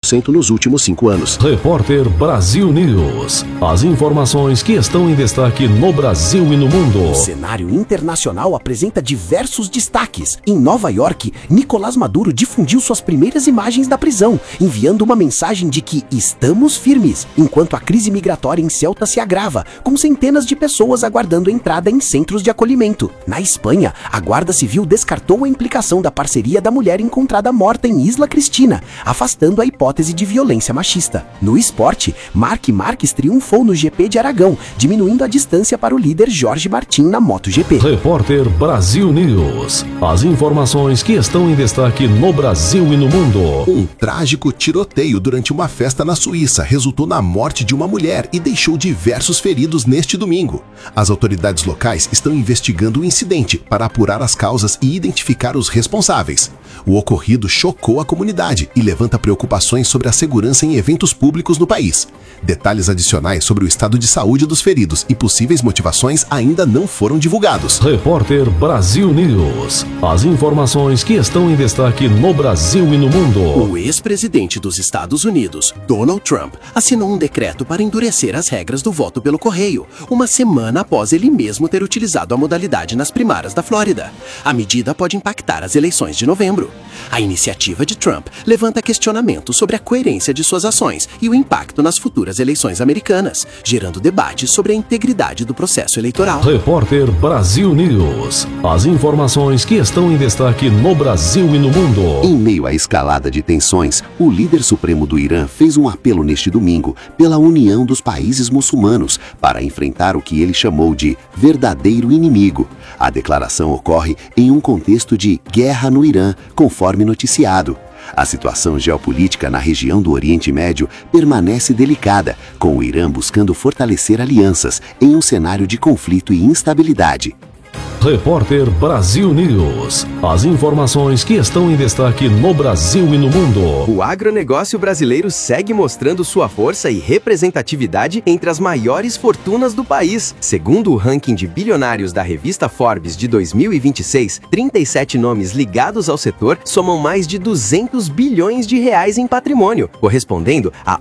1% nos últimos 5 anos. Repórter Brasil News. As informações que estão em destaque no Brasil e no mundo. O cenário internacional apresenta diversos destaques. Em Nova York, Nicolás Maduro difundiu suas primeiras imagens da prisão, enviando uma mensagem de que estamos firmes, enquanto a crise migratória em Ceuta se agrava, com centenas de pessoas aguardando entrada em centros de acolhimento. Na Espanha, a Guarda Civil descartou a implicação da parceria da mulher encontrada morta em Isla Cristina, afastando a hipótese de violência machista. No esporte, Marc Marques triunfou no GP de Aragão, diminuindo a distância para o líder Jorge Martin na MotoGP. Repórter Brasil News. As informações que estão em destaque no Brasil e no mundo. Um trágico tiroteio durante uma festa na Suíça resultou na morte de uma mulher e deixou diversos feridos neste domingo. As autoridades locais estão investigando o incidente para apurar as causas e identificar os responsáveis. O ocorrido chocou a comunidade e levanta preocupações sobre a segurança em eventos públicos no país. Detalhes adicionais sobre o estado de saúde dos feridos e possíveis motivações ainda não foram divulgados. Repórter Brasil News. As informações que estão em destaque no Brasil e no mundo. O ex-presidente dos Estados Unidos, Donald Trump, assinou um decreto para endurecer as regras do voto pelo correio, uma semana após ele mesmo ter utilizado a modalidade nas primárias da Flórida. A medida pode impactar as eleições de novembro. A iniciativa de Trump levanta questionamentos sobre a coerência de suas ações e o impacto nas futuras eleições americanas, gerando debates sobre a integridade do processo eleitoral. Repórter Brasil News. As informações que estão em destaque no Brasil e no mundo. Em meio à escalada de tensões, o líder supremo do Irã fez um apelo neste domingo pela união dos países muçulmanos para enfrentar o que ele chamou de verdadeiro inimigo. A declaração ocorre em um contexto de guerra no Irã, conforme noticiado. A situação geopolítica na região do Oriente Médio permanece delicada, com o Irã buscando fortalecer alianças em um cenário de conflito e instabilidade. Repórter Brasil News. As informações que estão em destaque no Brasil e no mundo. O agronegócio brasileiro segue mostrando sua força e representatividade entre as maiores fortunas do país. Segundo o ranking de bilionários da revista Forbes de 2026, 37 nomes ligados ao setor somam mais de 200 bilhões de reais em patrimônio, correspondendo a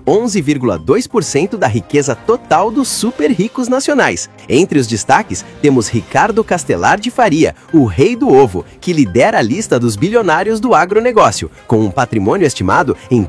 11,2% da riqueza total dos super ricos nacionais. Entre os destaques, temos Ricardo Castelar de Faria, o rei do ovo, que lidera a lista dos bilionários do agronegócio, com um patrimônio estimado em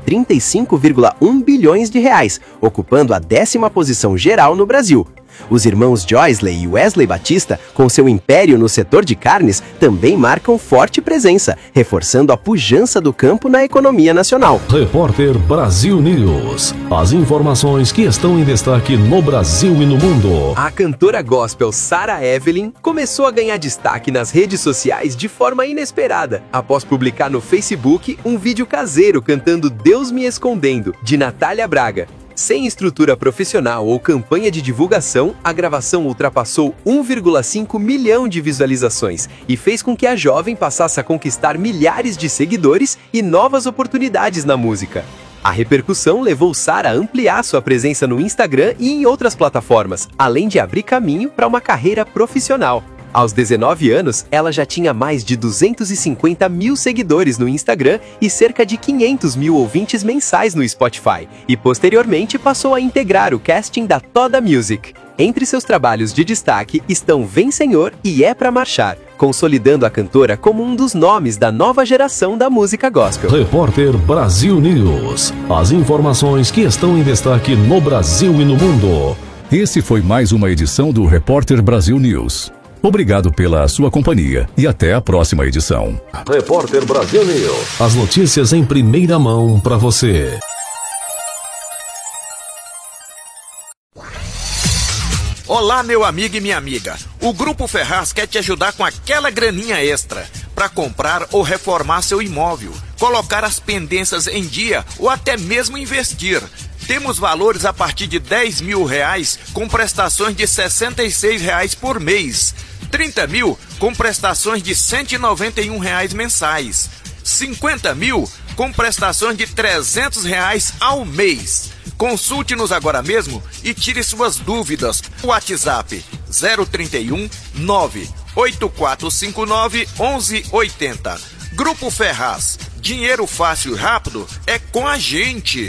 35,1 bilhões de reais, ocupando a 10ª posição geral no Brasil. Os irmãos Joisley e Wesley Batista, com seu império no setor de carnes, também marcam forte presença, reforçando a pujança do campo na economia nacional. Repórter Brasil News. As informações que estão em destaque no Brasil e no mundo. A cantora gospel Sarah Evelyn começou a ganhar destaque nas redes sociais de forma inesperada, após publicar no Facebook um vídeo caseiro cantando Deus Me Escondendo, de Natália Braga. Sem estrutura profissional ou campanha de divulgação, a gravação ultrapassou 1,5 milhão de visualizações e fez com que a jovem passasse a conquistar milhares de seguidores e novas oportunidades na música. A repercussão levou Sarah a ampliar sua presença no Instagram e em outras plataformas, além de abrir caminho para uma carreira profissional. Aos 19 anos, ela já tinha mais de 250 mil seguidores no Instagram e cerca de 500 mil ouvintes mensais no Spotify, e posteriormente passou a integrar o casting da Toda Music. Entre seus trabalhos de destaque estão Vem Senhor e É Pra Marchar, consolidando a cantora como um dos nomes da nova geração da música gospel. Repórter Brasil News. As informações que estão em destaque no Brasil e no mundo. Esse foi mais uma edição do Repórter Brasil News. Obrigado pela sua companhia e até a próxima edição. Repórter Brasil News. As notícias em primeira mão para você. Olá, meu amigo e minha amiga. O Grupo Ferraz quer te ajudar com aquela graninha extra para comprar ou reformar seu imóvel, colocar as pendências em dia ou até mesmo investir. Temos valores a partir de R$10 mil com prestações de R$66 por mês. 30 mil com prestações de R$191 mensais. 50 mil com prestações de R$300 ao mês. Consulte-nos agora mesmo e tire suas dúvidas. WhatsApp 031 98459 1180. Grupo Ferraz. Dinheiro fácil e rápido é com a gente.